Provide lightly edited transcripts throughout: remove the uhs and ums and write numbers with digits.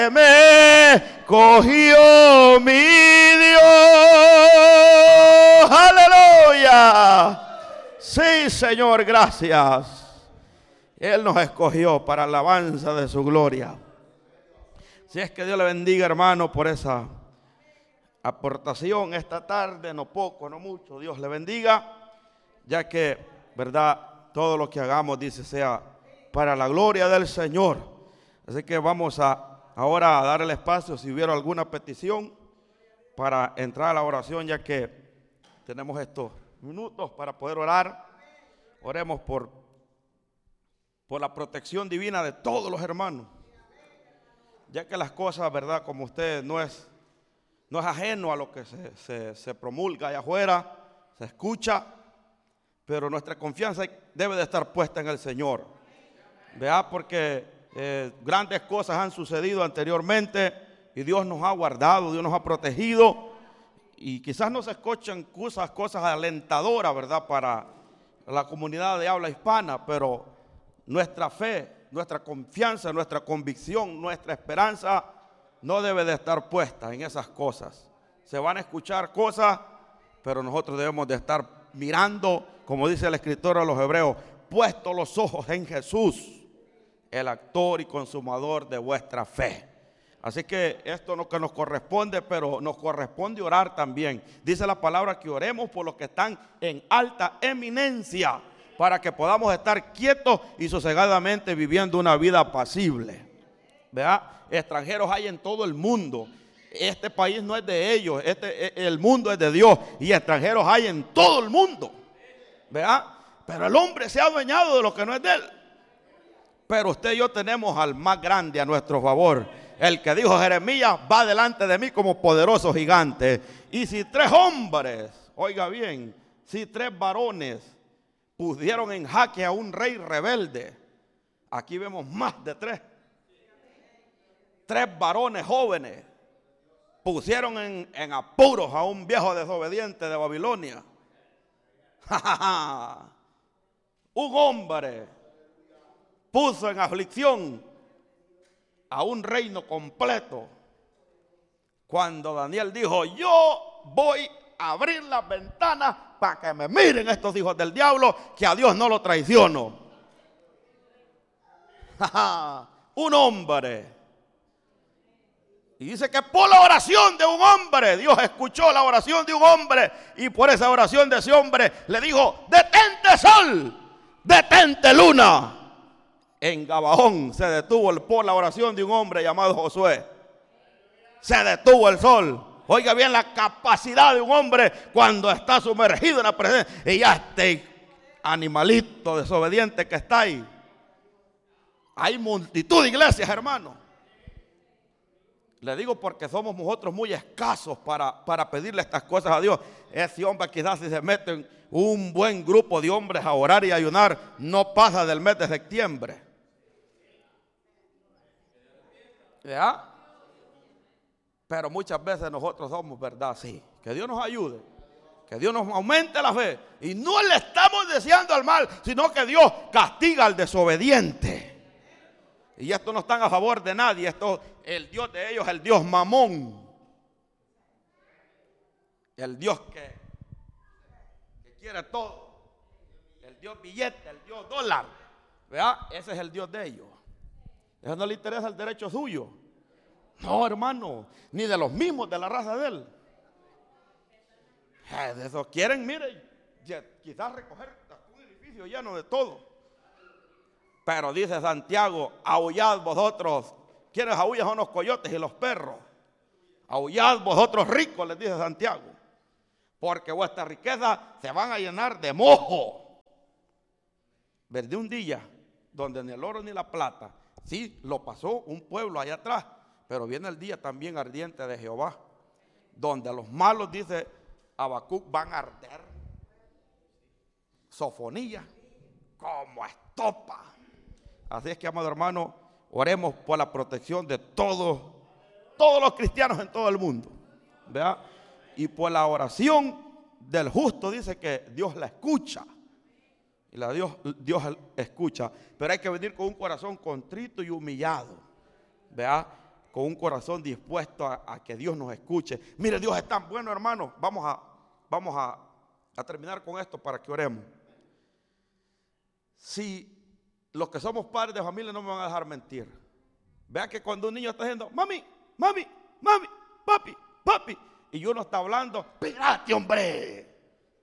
Me cogió mi Dios. Aleluya. Sí, Señor, gracias. Él nos escogió para alabanza de su gloria. Si es que Dios le bendiga, hermano, por esa aportación esta tarde, no poco, no mucho. Dios le bendiga, ya que, verdad, todo lo que hagamos, dice, sea para la gloria del Señor. Así que vamos ahora a dar el espacio, si hubiera alguna petición, para entrar a la oración, ya que tenemos estos minutos para poder orar. Oremos por la protección divina de todos los hermanos, ya que las cosas, verdad, como usted no es ajeno a lo que se promulga allá afuera, se escucha, pero nuestra confianza debe de estar puesta en el Señor. Vea, porque grandes cosas han sucedido anteriormente y Dios nos ha guardado, Dios nos ha protegido, y quizás no se escuchan cosas alentadoras, verdad, para la comunidad de habla hispana, pero nuestra fe, nuestra confianza, nuestra convicción, nuestra esperanza no debe de estar puesta en esas cosas. Se van a escuchar cosas, pero nosotros debemos de estar mirando, como dice el escritor a los Hebreos, puestos los ojos en Jesús, el autor y consumador de vuestra fe. Así que esto no que nos corresponde, pero nos corresponde orar también. Dice la palabra que oremos por los que están en alta eminencia, para que podamos estar quietos y sosegadamente viviendo una vida apacible. ¿Verdad? Extranjeros hay en todo el mundo. Este país no es de ellos, el mundo es de Dios, y extranjeros hay en todo el mundo. ¿Verdad? Pero el hombre se ha adueñado de lo que no es de él. Pero usted y yo tenemos al más grande a nuestro favor, el que dijo Jeremías: va delante de mí como poderoso gigante. Y si 3 hombres, oiga bien, si 3 varones pusieron en jaque a un rey rebelde, aquí vemos más de 3. 3 varones jóvenes pusieron en apuros a un viejo desobediente de Babilonia. Un hombre puso en aflicción a un reino completo. Cuando Daniel dijo: yo voy a abrir las ventanas para que me miren estos hijos del diablo, que a Dios no lo traiciono. Un hombre. Y dice que por la oración de un hombre, Dios escuchó la oración de un hombre, y por esa oración de ese hombre le dijo: detente sol, detente luna. En Gabaón se detuvo por la oración de un hombre llamado Josué. Se detuvo el sol. Oiga bien la capacidad de un hombre cuando está sumergido en la presencia. Y ya este animalito desobediente que está ahí. Hay multitud de iglesias, hermano. Le digo porque somos nosotros muy escasos para pedirle estas cosas a Dios. Ese hombre quizás, si se mete en un buen grupo de hombres a orar y ayunar, no pasa del mes de septiembre. ¿Ya? Pero muchas veces nosotros somos, verdad, sí. Que Dios nos ayude, que Dios nos aumente la fe. Y no le estamos deseando al mal, sino que Dios castiga al desobediente. Y esto no están a favor de nadie. Esto, el Dios de ellos es el Dios Mamón. El Dios que quiere todo. El Dios billete, el Dios dólar. ¿Verdad? Ese es el Dios de ellos. A eso no le interesa el derecho suyo. No, hermano, ni de los mismos de la raza de él. De eso quieren, mire, quizás recoger un edificio lleno de todo. Pero dice Santiago: aullad vosotros. ¿Quiénes aullan? Son los coyotes y los perros. Aullad vosotros ricos, les dice Santiago, porque vuestra riqueza se van a llenar de mojo. Desde un día donde ni el oro ni la plata, sí, lo pasó un pueblo allá atrás, pero viene el día también ardiente de Jehová, donde los malos, dice Habacuc, van a arder. Sofonía como estopa. Así es que, amado hermano, oremos por la protección de todos los cristianos en todo el mundo, ¿verdad? Y por la oración del justo, dice que Dios la escucha. Y Dios escucha, pero hay que venir con un corazón contrito y humillado, ¿verdad? con un corazón dispuesto a que Dios nos escuche. Mire, Dios es tan bueno, hermano. Vamos a terminar con esto para que oremos. Si los que somos padres de familia no me van a dejar mentir, vea que cuando un niño está diciendo mami, mami, mami, papi, papi, y uno está hablando, espérate, hombre.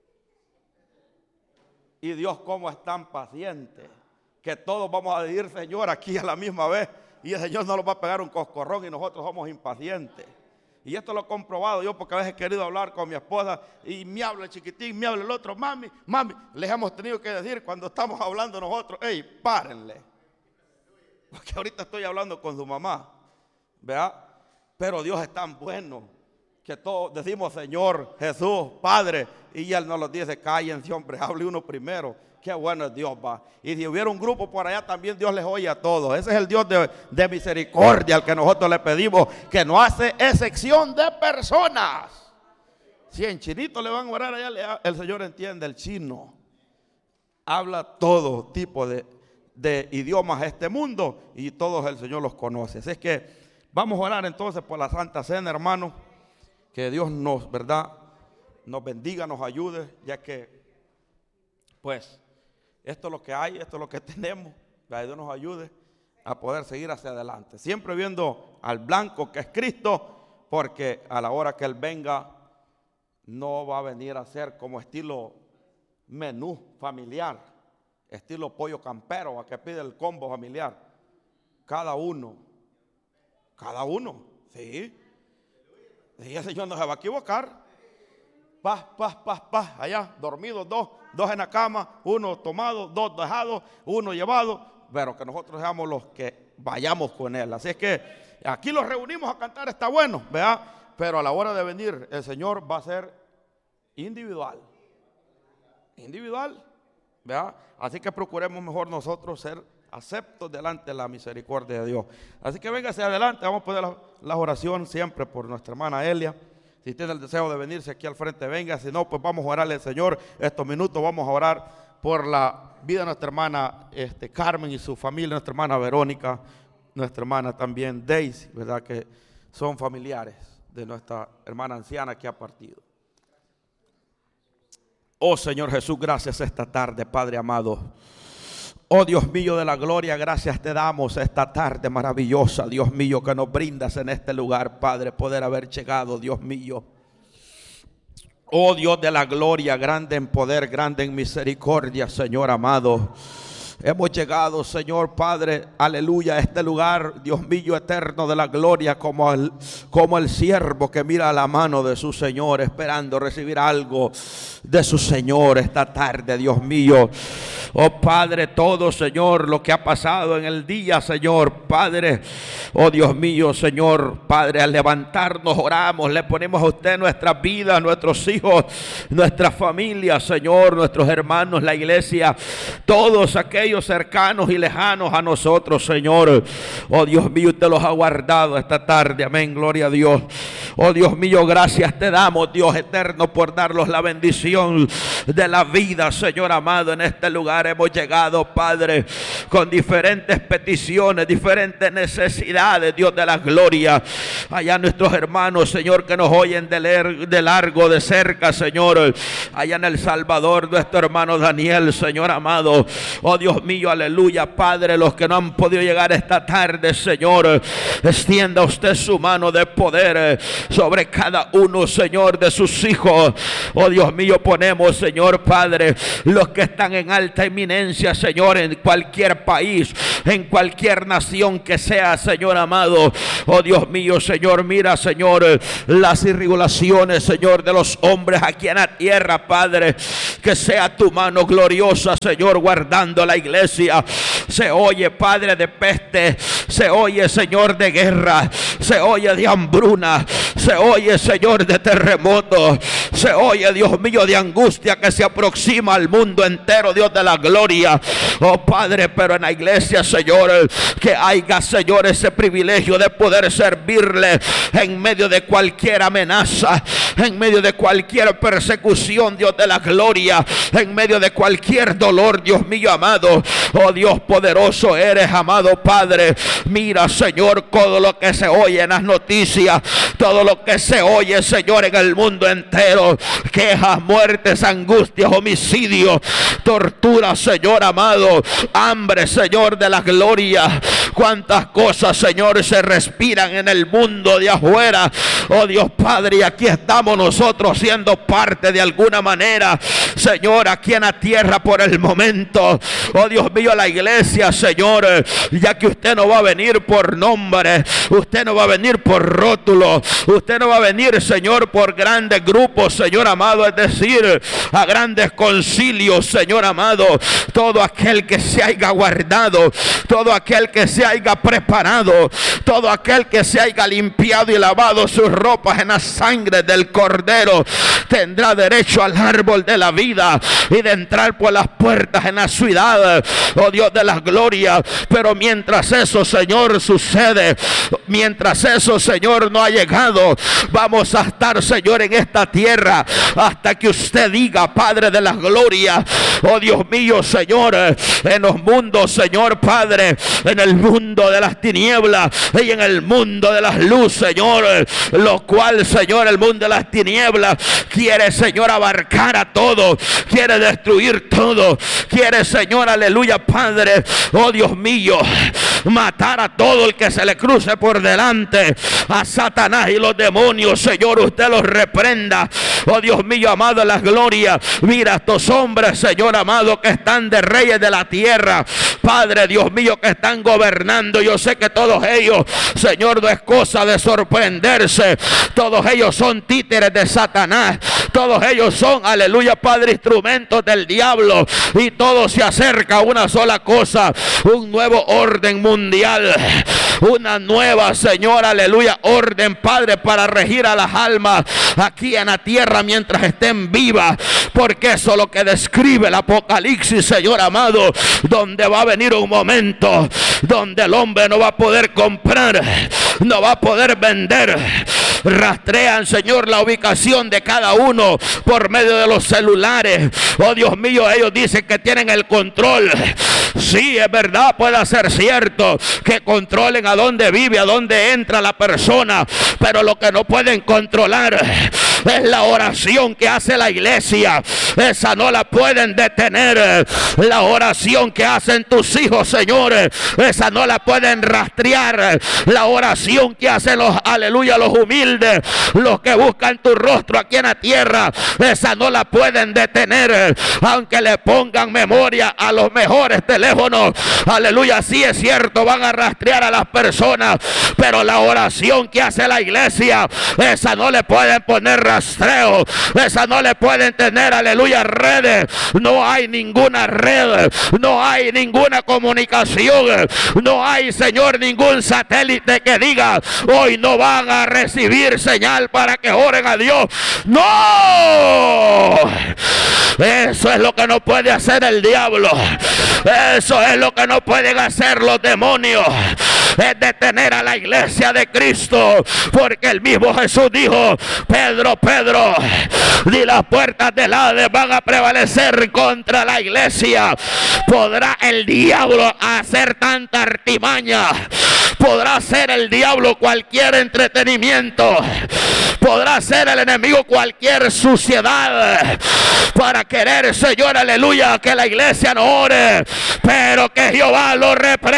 Y Dios como es tan paciente que todos vamos a decir Señor aquí a la misma vez, y el Señor no nos va a pegar un coscorrón y nosotros somos impacientes. Y esto lo he comprobado yo, porque a veces he querido hablar con mi esposa y me habla el chiquitín, me habla el otro, mami, mami. Les hemos tenido que decir cuando estamos hablando nosotros, hey, párenle, porque ahorita estoy hablando con su mamá, ¿verdad? Pero Dios es tan bueno que todos decimos Señor, Jesús, Padre, y Él nos lo dice, cállense, hombre, hable uno primero. Qué bueno es Dios, va. Y si hubiera un grupo por allá, también Dios les oye a todos. Ese es el Dios de misericordia al que nosotros le pedimos, que no hace excepción de personas. Si en chinito le van a orar allá, el Señor entiende el chino. Habla todo tipo de idiomas a este mundo, y todos el Señor los conoce. Así es que vamos a orar entonces por la Santa Cena, hermano. Que Dios nos, ¿verdad?, nos bendiga, nos ayude, ya que pues esto es lo que hay, esto es lo que tenemos. Que Dios nos ayude a poder seguir hacia adelante, siempre viendo al blanco que es Cristo, porque a la hora que Él venga no va a venir a ser como estilo menú familiar, estilo pollo campero, a que pide el combo familiar. Cada uno, sí, y el Señor no se va a equivocar. Paz, paz, paz, paz, allá, dormidos dos en la cama, uno tomado, dos dejados, uno llevado, pero que nosotros seamos los que vayamos con Él. Así es que aquí los reunimos a cantar, está bueno, ¿verdad? Pero a la hora de venir, el Señor va a ser individual, ¿verdad? Así que procuremos mejor nosotros ser aceptos delante de la misericordia de Dios. Así que véngase adelante, vamos a poner la oración siempre por nuestra hermana Elia. Si tiene el deseo de venirse aquí al frente, venga. Si no, pues vamos a orarle al Señor. Estos minutos vamos a orar por la vida de nuestra hermana Carmen y su familia, nuestra hermana Verónica, nuestra hermana también Daisy, ¿verdad? Que son familiares de nuestra hermana anciana que ha partido. Oh Señor Jesús, gracias esta tarde, Padre amado. Oh Dios mío de la gloria, gracias te damos esta tarde maravillosa, Dios mío, que nos brindas en este lugar, Padre, poder haber llegado, Dios mío. Oh Dios de la gloria, grande en poder, grande en misericordia, Señor amado. Hemos llegado, Señor Padre, aleluya, a este lugar, Dios mío eterno de la gloria, como el siervo que mira a la mano de su Señor, esperando recibir algo de su Señor esta tarde, Dios mío. Oh Padre, todo, Señor, lo que ha pasado en el día, Señor, Padre, oh Dios mío, Señor, Padre, al levantarnos oramos, le ponemos a usted nuestras vidas, nuestros hijos, nuestra familia, Señor, nuestros hermanos, la iglesia, todos aquellos cercanos y lejanos a nosotros, Señor. Oh Dios mío, usted los ha guardado esta tarde, amén, gloria a Dios. Oh Dios mío, gracias te damos, Dios eterno, por darnos la bendición de la vida, Señor amado. En este lugar hemos llegado, Padre, con diferentes peticiones, diferentes necesidades, Dios de la gloria. Allá nuestros hermanos, Señor, que nos oyen de largo, de cerca, Señor, allá en El Salvador, nuestro hermano Daniel, Señor amado. Oh Dios mío, aleluya, Padre, los que no han podido llegar esta tarde, Señor, extienda usted su mano de poder sobre cada uno, Señor, de sus hijos. Oh Dios mío, ponemos, Señor Padre, los que están en alta eminencia, Señor, en cualquier país, en cualquier nación que sea, Señor amado. Oh Dios mío, Señor, mira, Señor, las irregulaciones, Señor, de los hombres aquí en la tierra, Padre, que sea tu mano gloriosa, Señor, guardando la iglesia. Se oye, Padre, de peste, se oye, Señor, de guerra, se oye de hambruna, se oye, Señor, de terremotos, se oye, Dios mío, de angustia que se aproxima al mundo entero, Dios de la gloria. Oh Padre, pero en la iglesia, Señor, que haya, Señor, ese privilegio de poder servirle en medio de cualquier amenaza, en medio de cualquier persecución, Dios de la gloria, en medio de cualquier dolor, Dios mío amado. Oh Dios poderoso eres, amado Padre. Mira, Señor, todo lo que se oye en las noticias, todo lo que se oye, Señor, en el mundo entero, quejas, muertes, angustias, homicidios, tortura, Señor amado, hambre, Señor de la gloria. Cuántas cosas, Señor, se respiran en el mundo de afuera. Oh Dios Padre, y aquí estamos nosotros siendo parte de alguna manera, Señor, aquí en la tierra por el momento. Oh Dios mío, la iglesia, Señor, ya que usted no va a venir por nombre, usted no va a venir por rótulo, usted no va a venir, Señor, por grandes grupos, Señor amado, es decir, a grandes concilios, Señor amado. Todo aquel que se haya guardado, todo aquel que se haya preparado, todo aquel que se haya limpiado y lavado sus ropas en la sangre del Cordero, tendrá derecho al árbol de la vida y de entrar por las puertas en la ciudad, oh Dios de la gloria. Pero mientras eso, Señor, sucede, mientras eso, Señor, no ha llegado, vamos a estar, Señor, en esta tierra hasta que usted diga, Padre de la gloria. Oh Dios mío, Señor, en los mundos, Señor Padre, en el mundo de las tinieblas y en el mundo de las luces, Señor, lo cual, Señor, el mundo de las tinieblas quiere, Señor, abarcar a todo, quiere destruir todo, quiere, Señor, aleluya, Padre, oh Dios mío, matar a todo el que se le cruce por delante, a Satanás y los demonios, Señor, usted los reprenda, oh Dios mío, amado, la gloria. Mira estos hombres, Señor amado, que están de reyes de la tierra, Padre, Dios mío, que están gobernando. Yo sé que todos ellos, Señor, no es cosa de sorprenderse, todos ellos son títeres de Satanás, todos ellos son, aleluya, Padre, instrumentos del diablo, y todo se acerca a una sola cosa, un nuevo orden mundial, una nueva, Señor, aleluya, orden, Padre, para regir a las almas aquí en la tierra mientras estén vivas, porque eso es lo que describe el Apocalipsis, Señor amado, donde va a venir un momento donde el hombre no va a poder comprar, no va a poder vender. Rastrean, Señor, la ubicación de cada uno por medio de los celulares. Oh Dios mío, ellos dicen que tienen el control. Sí, es verdad, puede ser cierto que controlen a dónde vive, a dónde entra la persona, pero lo que no pueden controlar es la oración que hace la iglesia. Esa no la pueden detener. La oración que hacen tus hijos, Señor, esa no la pueden rastrear. La oración que hacen los, aleluya, los humildes, los que buscan tu rostro aquí en la tierra, esa no la pueden detener, aunque le pongan memoria a los mejores teléfonos. Aleluya, sí es cierto, van a rastrear a las personas, pero la oración que hace la iglesia, esa no le pueden poner rastreo, esa no le pueden tener, aleluya, redes. No hay ninguna red, no hay ninguna comunicación, no hay, Señor, ningún satélite que diga hoy no van a recibir señal para que oren a Dios. No, eso es lo que no puede hacer el diablo, eso es lo que no pueden hacer los demonios, es detener a la iglesia de Cristo, porque el mismo Jesús dijo: Pedro, Pedro, ni las puertas del Hades van a prevalecer contra la iglesia. ¿Podrá el diablo hacer tanta artimaña? ¿Podrá hacer el diablo cualquier entretenimiento? ¿Podrá hacer el enemigo cualquier suciedad para querer, Señor, aleluya, que la iglesia no ore? Pero que Jehová lo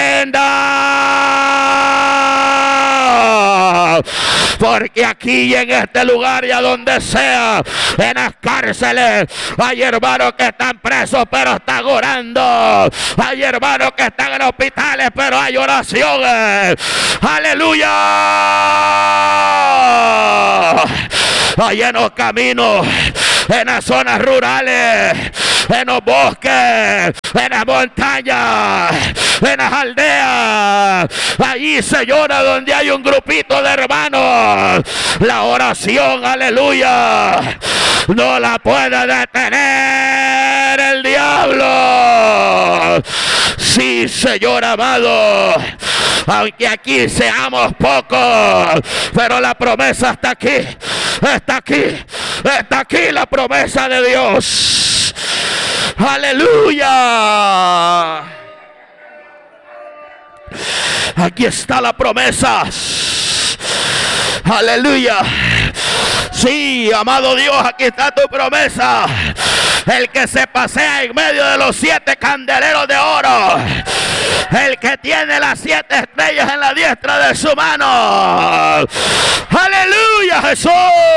reprenda. Porque aquí y en este lugar y a donde sea, en las cárceles, hay hermanos que están presos pero están orando. Hay hermanos que están en hospitales pero hay oraciones. Aleluya. Hay en los caminos, en las zonas rurales, en los bosques, en las montañas, en las aldeas. Allí, Señor, donde hay un grupito de hermanos, la oración, aleluya, no la puede detener el diablo. Sí, Señor amado, aunque aquí seamos pocos, pero la promesa está aquí, está aquí, está aquí la promesa de Dios. Aleluya. Aquí está la promesa. Aleluya. Sí, amado Dios, aquí está tu promesa. El que se pasea en medio de los 7 candeleros de oro, el que tiene las 7 estrellas en la diestra de su mano. Aleluya, Jesús.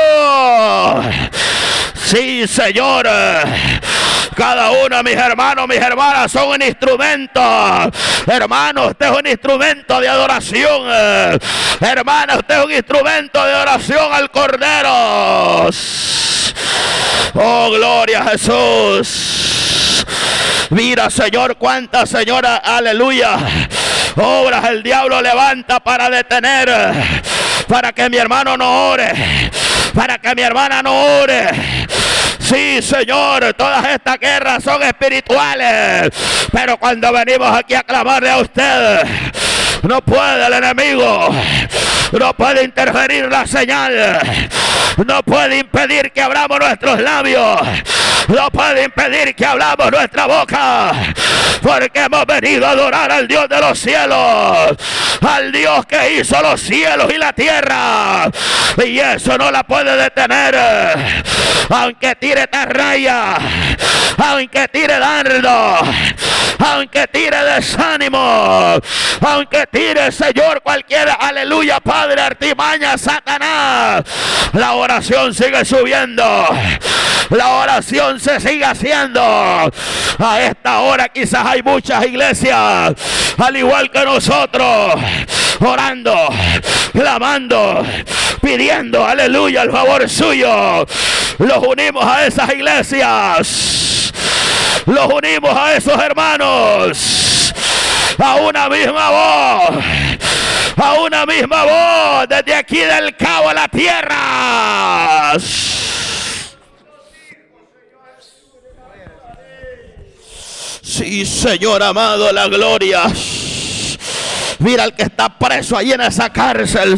Sí, Señor. Cada uno de mis hermanos, mis hermanas son un instrumento. Hermano, usted es un instrumento de adoración. Hermana, usted es un instrumento de oración al Cordero. Oh, gloria a Jesús. Mira, Señor, cuántas, Señora, aleluya, obras el diablo levanta para detener, para que mi hermano no ore, para que mi hermana no ore. Sí, Señor, todas estas guerras son espirituales, pero cuando venimos aquí a clamarle a usted, no puede el enemigo, no puede interferir la señal, no puede impedir que abramos nuestros labios, no puede impedir que abramos nuestra boca, porque hemos venido a adorar al Dios de los cielos, al Dios que hizo los cielos y la tierra, y eso no la puede detener. Aunque tire atarraya, aunque tire dardo, aunque tire desánimo, aunque tire, Señor, cualquier, aleluya, Padre, artimaña, Satanás, la oración sigue subiendo, la oración se sigue haciendo. A esta hora quizás hay muchas iglesias, al igual que nosotros, orando, clamando, pidiendo, aleluya, el favor suyo. Los unimos a esas iglesias, los unimos a esos hermanos, a una misma voz, a una misma voz, desde aquí del cabo a la tierra. Sí, Señor amado, la gloria. Mira el que está preso ahí en esa cárcel.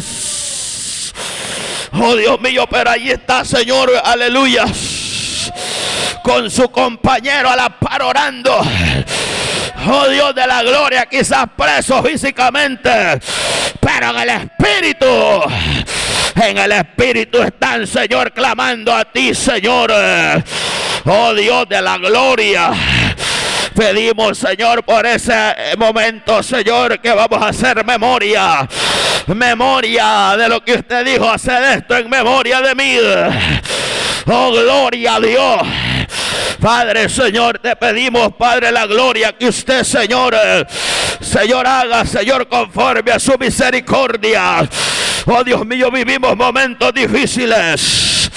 Oh, Dios mío, pero allí está, Señor, aleluya, con su compañero a la par orando. Oh, Dios de la gloria, quizás preso físicamente, pero en el espíritu están, Señor, clamando a ti, Señor. Oh, Dios de la gloria, pedimos, Señor, por ese momento, Señor, que vamos a hacer memoria de lo que usted dijo, hacer esto en memoria de mí. Oh, gloria a Dios. Padre, Señor, te pedimos, Padre, la gloria que usted, Señor, haga, Señor, conforme a su misericordia. Oh, Dios mío, vivimos momentos difíciles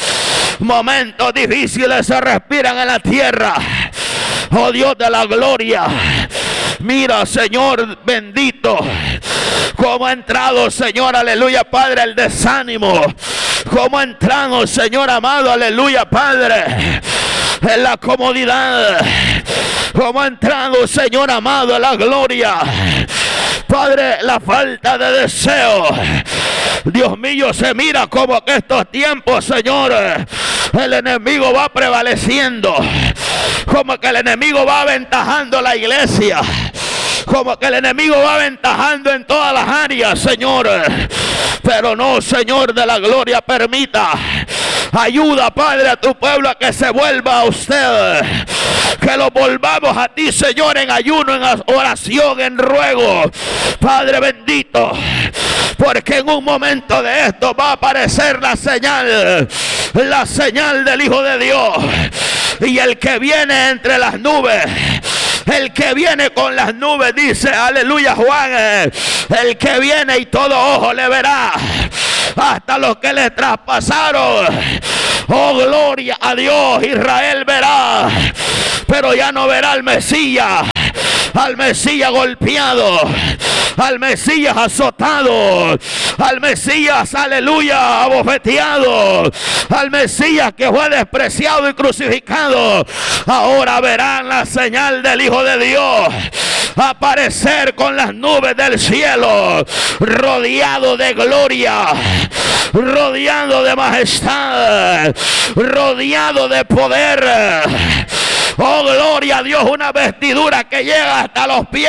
se respiran en la tierra. Oh, Dios de la gloria, mira, Señor bendito, cómo ha entrado, Señor, aleluya, Padre, el desánimo, cómo ha entrado, Señor amado, aleluya, Padre, en la comodidad, cómo ha entrado, Señor amado, la gloria, Padre, la falta de deseo. Dios mío, se mira como que estos tiempos, Señor, el enemigo va prevaleciendo, como que el enemigo va aventajando la iglesia, como que el enemigo va aventajando en todas las áreas, Señor. Pero no, Señor de la gloria, permita. Ayuda, Padre, a tu pueblo a que se vuelva a usted. Que lo volvamos a ti, Señor, en ayuno, en oración, en ruego. Padre bendito, porque en un momento de esto va a aparecer la señal del Hijo de Dios. Y el que viene entre las nubes, el que viene con las nubes, dice, aleluya, Juan, el que viene y todo ojo le verá, hasta los que le traspasaron. Oh, gloria a Dios, Israel verá. pero ya no verá al Mesías golpeado, al Mesías azotado, al Mesías, aleluya, abofeteado, al Mesías que fue despreciado y crucificado. Ahora verán la señal del Hijo de Dios aparecer con las nubes del cielo, rodeado de gloria, rodeado de majestad, rodeado de poder. Oh, gloria a Dios, una vestidura que llega hasta los pies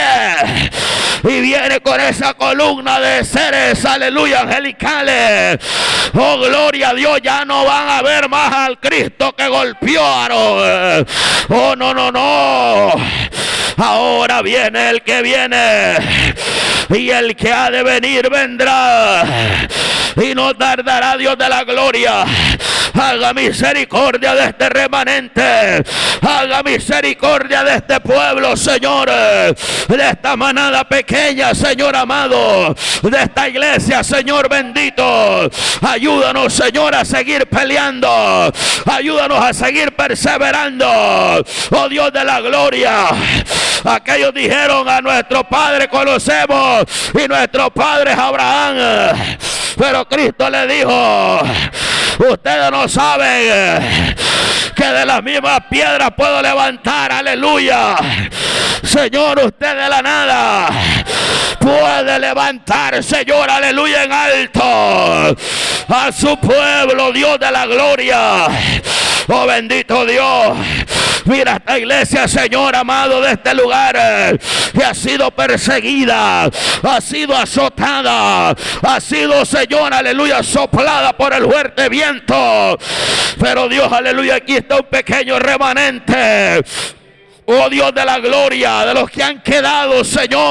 y viene con esa columna de seres, aleluya, angelicales. Oh, gloria a Dios, ya no van a ver más al Cristo que golpearon. Oh, no, no, no. Ahora viene el que viene, y el que ha de venir vendrá, y no tardará Dios de la gloria. Haga misericordia de este remanente, haga misericordia de este pueblo, Señor, de esta manada pequeña, Señor amado, de esta iglesia, Señor bendito. Ayúdanos, Señor, a seguir peleando, ayúdanos a seguir perseverando. Oh Dios de la gloria, aquellos dijeron: a nuestro padre conocemos y nuestro padre es Abraham, pero Cristo le dijo: ustedes no saben que de las mismas piedras puedo levantar, aleluya. Señor, usted de la nada puede levantar, Señor, aleluya, en alto a su pueblo, Dios de la gloria. Oh, bendito Dios. Mira esta iglesia, Señor amado, de este lugar, que ha sido perseguida, ha sido azotada, ha sido, Señor, aleluya, soplada por el fuerte viento. Pero Dios, aleluya, aquí está un pequeño remanente. Oh Dios de la gloria, de los que han quedado,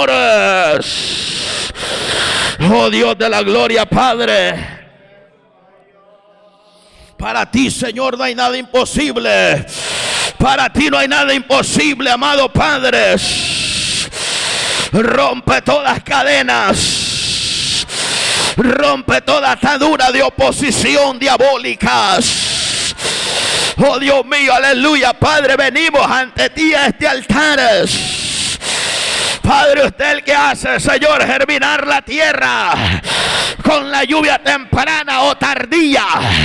señores. Oh Dios de la gloria, Padre. Para ti, Señor, no hay nada imposible. Para ti no hay nada imposible, amado Padre. Rompe todas cadenas, rompe toda atadura de oposición diabólicas. Oh Dios mío, aleluya, Padre, venimos ante ti a este altar. Padre, usted el que hace, Señor, germinar la tierra con la lluvia temprana o tardía.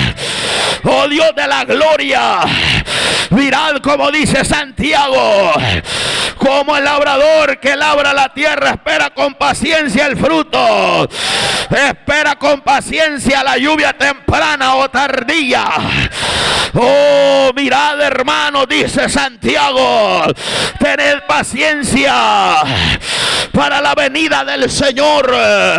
Oh Dios de la gloria, mirad como dice Santiago, como el labrador que labra la tierra espera con paciencia el fruto, espera con paciencia la lluvia temprana o tardía. Oh, mirad, hermano, dice Santiago, tened paciencia para la venida del Señor.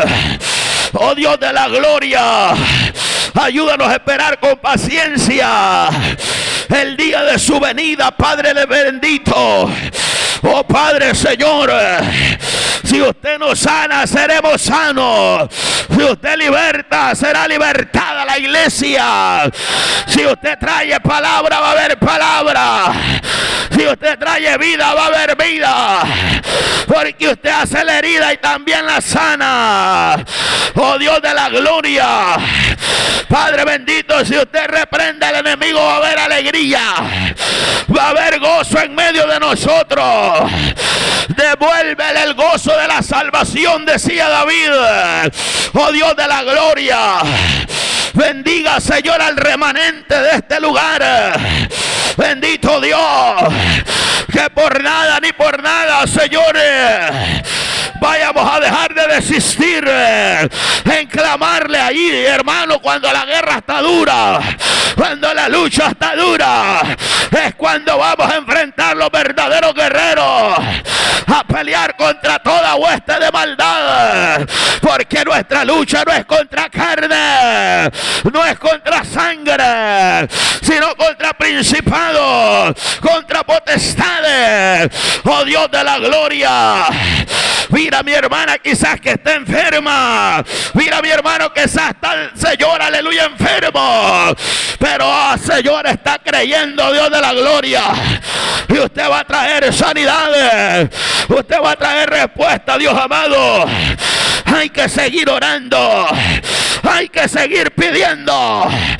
Oh Dios de la gloria, ayúdanos a esperar con paciencia el día de su venida, Padre de bendito. Oh Padre, Señor, si usted nos sana, seremos sanos. Si usted liberta, será libertada la iglesia. Si usted trae palabra, va a haber palabra. Si usted trae vida, va a haber vida. Porque usted hace la herida y también la sana. Oh Dios de la gloria, Padre bendito, si usted reprende al enemigo, va a haber alegría, va a haber gozo en medio de nosotros. Devuélvele el gozo de la salvación, decía David. Oh Dios de la gloria, bendiga, Señor, al remanente de este lugar. Bendito Dios, que por nada ni por nada, señores, vayamos a dejar de desistir en clamarle ahí, hermano, cuando la guerra está dura, cuando la lucha está dura, es cuando vamos a enfrentar los verdaderos guerreros, a pelear contra toda hueste de maldad, porque nuestra lucha no es contra carne, no es contra sangre, sino contra principados, contra potestades. Oh Dios de la gloria, mira mi hermana quizás que está enferma, mira mi hermano quizás está, Señor, aleluya, enfermo, pero Señor, está creyendo, Dios de la gloria, y usted va a traer sanidades, usted va a traer respuesta, Dios amado. Hay que seguir orando, hay que seguir pidiendo,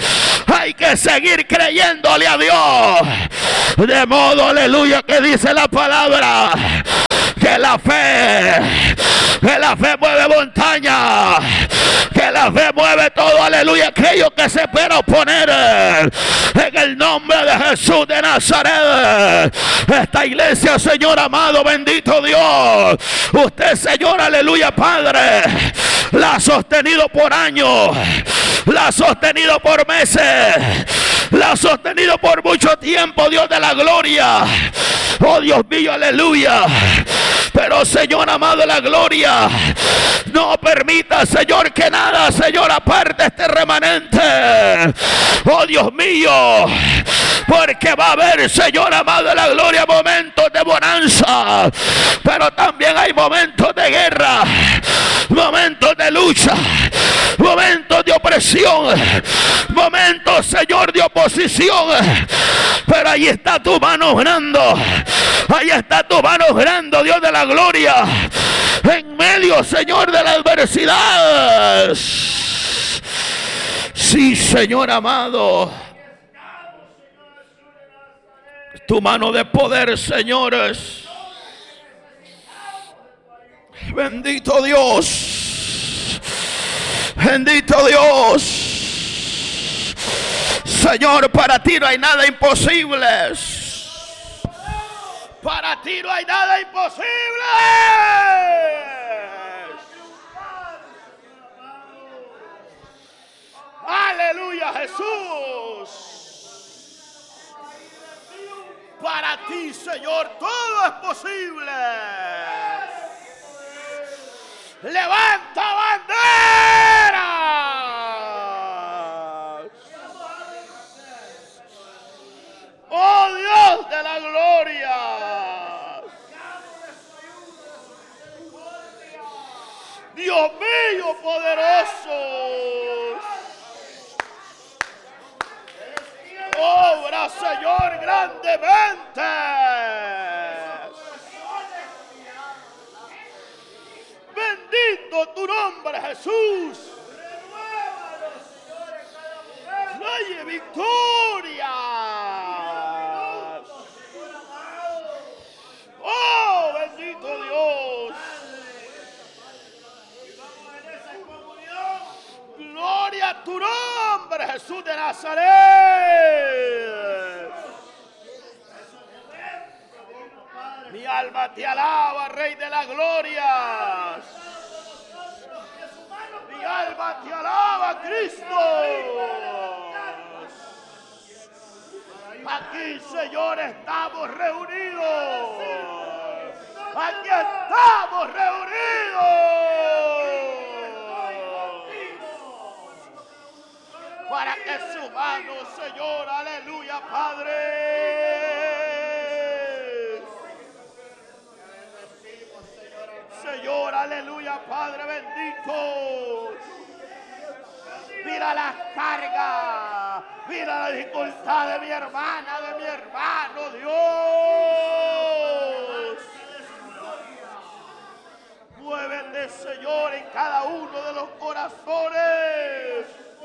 Hay que seguir creyéndole a Dios. De modo, aleluya, que dice la palabra, que la fe mueve montaña, que la fe mueve todo, aleluya, aquello que se pueda oponer. En el nombre de Jesús de Nazaret, esta iglesia, Señor amado, bendito Dios, usted, Señor, aleluya, Padre, la ha sostenido por años, la ha sostenido por meses, la ha sostenido por mucho tiempo, Dios de la gloria. Oh Dios mío, aleluya. Pero Señor amado de la gloria, no permita, Señor, que nada, Señor, aparte este remanente. Oh Dios mío, porque va a haber, Señor amado de la gloria, momentos de bonanza, pero también hay momentos de guerra, momentos de lucha, momentos de opresión, momentos, Señor, de oposición. Pero ahí está tu mano obrando, ahí está tu mano obrando, Dios de la gloria, en medio, Señor, de la adversidad. Sí, Señor amado, tu mano de poder, señores. Bendito Dios, bendito Dios. Señor, para ti no hay nada imposible. Para ti no hay nada imposible. Aleluya, Jesús. Para ti, Señor, todo es posible. Levanta bandera. Oh Dios de la gloria. Dios mío poderoso. Obra, Señor, grandemente. Bendito tu nombre, Jesús. Rey, victoria. Oh, bendito Dios. Gloria a tu nombre, Jesús de Nazaret. Mi alma te alaba, Rey de la gloria. Mi alma te alaba, Cristo. Aquí, Señor, estamos reunidos. Aquí estamos reunidos. Para que su mano, Señor, aleluya, Padre. Señor, aleluya, Padre bendito. Mira las cargas, mira la dificultad de mi hermana, de mi hermano, Dios. Muévete, Señor, en cada uno de los corazones.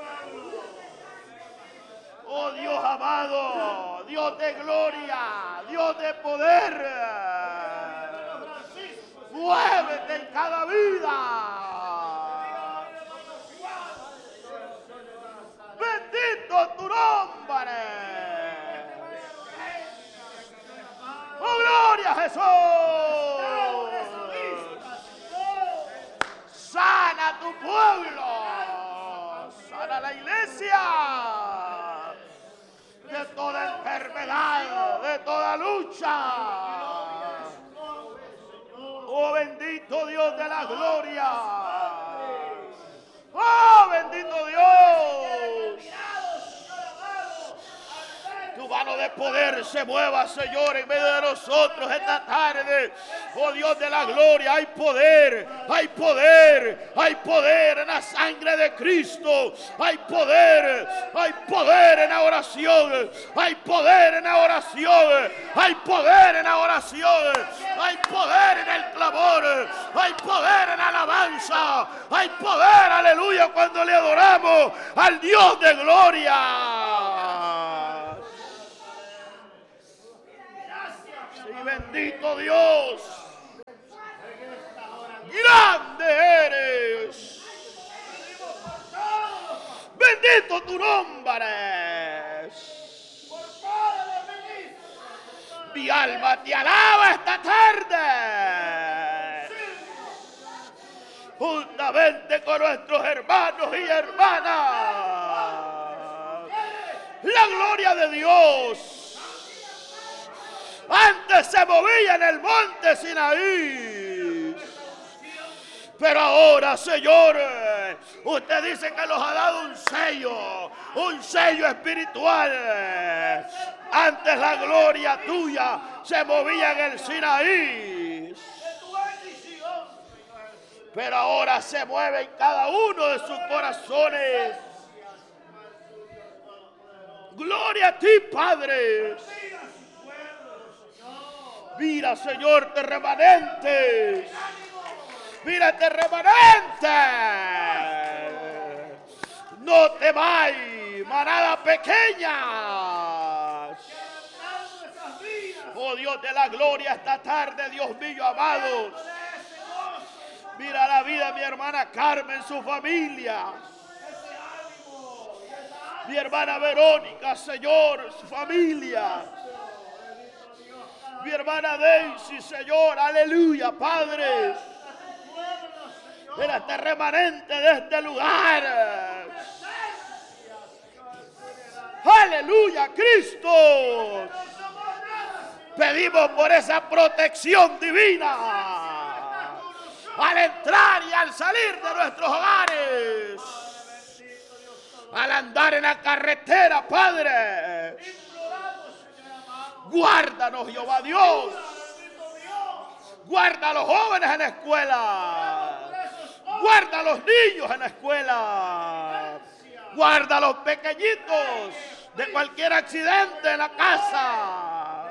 Oh Dios amado, Dios de gloria, Dios de poder. Muévete en cada vida. Bendito tu nombre. Oh, gloria a Jesús. Sana tu pueblo. Sana la iglesia. De toda enfermedad, de toda lucha. Oh, bendito Dios de la gloria. Oh, bendito Dios. Tu mano de poder se mueva, Señor, en medio de nosotros esta tarde. Oh Dios de la gloria, hay poder, hay poder, hay poder en la sangre de Cristo. Hay poder en la oración. Hay poder en la oración. Hay poder en la oración. Hay poder en el clamor. Hay poder en la alabanza. Hay poder, aleluya, cuando le adoramos al Dios de gloria. Bendito Dios. Grande eres. Bendito tu nombre. Mi alma te alaba esta tarde. Juntamente con nuestros hermanos y hermanas. La gloria de Dios. Antes se movía en el monte Sinaí. Pero ahora, Señor, usted dice que nos ha dado un sello espiritual. Antes la gloria tuya se movía en el Sinaí. Pero ahora se mueve en cada uno de sus corazones. Gloria a ti, Padre. Mira, Señor, te remanentes. Mírate, remanente. No temáis, manada pequeña. Oh Dios de la gloria, esta tarde, Dios mío, amados. Mira la vida de mi hermana Carmen, su familia. Mi hermana Verónica, Señor, su familia. Mi hermana Daisy, Señor, aleluya, Padre. Mira este remanente de este lugar. Aleluya, Cristo. Pedimos por esa protección divina al entrar y al salir de nuestros hogares, al andar en la carretera, Padre. Guárdanos, Jehová Dios. Guarda a los jóvenes en la escuela. Guarda a los niños en la escuela. Guarda a los pequeñitos de cualquier accidente en la casa.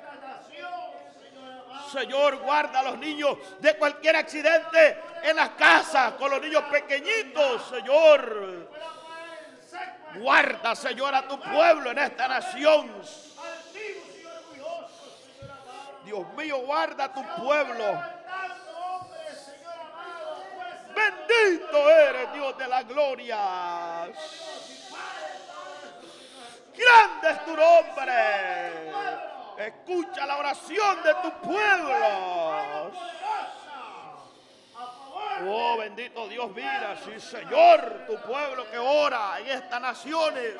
Señor, guarda a los niños de cualquier accidente en las casas con los niños pequeñitos, Señor. Guarda, Señor, a tu pueblo en esta nación. Dios mío, guarda a tu pueblo. Bendito eres, Dios de la gloria. Grande es tu nombre. Escucha la oración de tu pueblo. Oh, bendito Dios, mira, sí, Señor, tu pueblo que ora en estas naciones.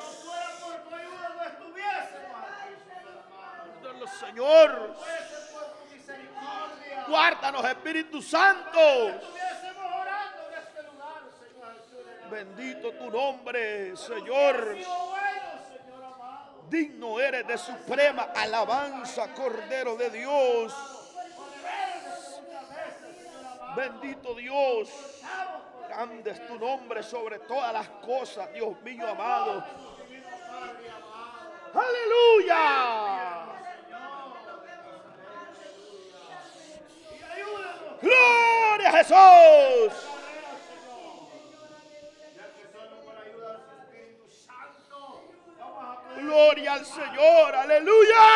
Señor, guárdanos, Espíritu Santo. Bendito tu nombre, Señor. Digno eres de suprema alabanza, Cordero de Dios. Bendito Dios. Grande es tu nombre sobre todas las cosas, Dios mío amado. Aleluya. Gloria a Jesús. Gloria al Señor. Aleluya.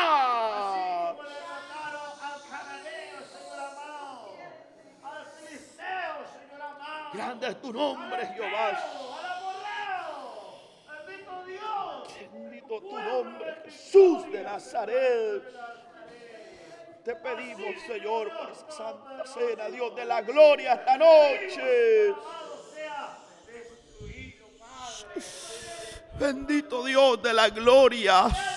Grande es tu nombre, Jehová. Bendito tu nombre, Jesús de Nazaret. Te pedimos, Señor, por esa santa cena, Dios de la gloria, esta noche. Bendito Dios de la gloria.